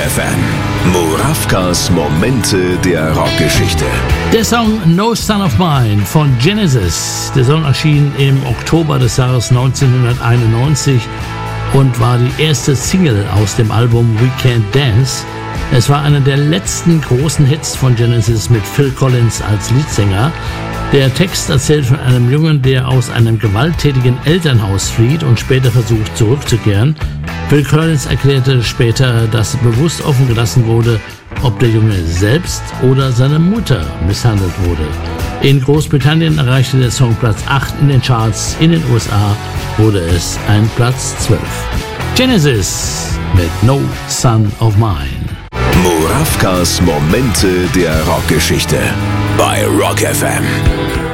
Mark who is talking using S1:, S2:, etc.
S1: FM. Murawkas Momente der Rockgeschichte.
S2: Der Song No Son of Mine von Genesis. Der Song erschien im Oktober des Jahres 1991 und war die erste Single aus dem Album We Can't Dance. Es war einer der letzten großen Hits von Genesis mit Phil Collins als Leadsänger. Der Text erzählt von einem Jungen, der aus einem gewalttätigen Elternhaus flieht und später versucht zurückzukehren. Phil Collins erklärte später, dass bewusst offen gelassen wurde, ob der Junge selbst oder seine Mutter misshandelt wurde. In Großbritannien erreichte der Song Platz 8 in den Charts, in den USA wurde es ein Platz 12. Genesis mit No Son of Mine.
S1: Murawkas Momente der Rockgeschichte bei Rock FM.